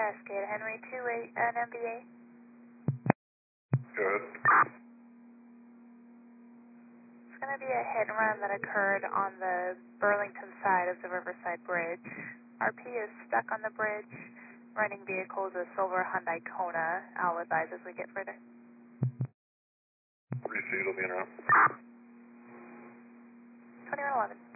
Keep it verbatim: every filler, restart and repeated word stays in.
Cascade, Henry two eight N M B A. Good. It's going to be a hit and run that occurred on the Burlington side of the Riverside Bridge. R P is stuck on the bridge. Running vehicles a silver Hyundai Kona. I'll advise as we get further. Receive, will be in route. twenty-one eleven.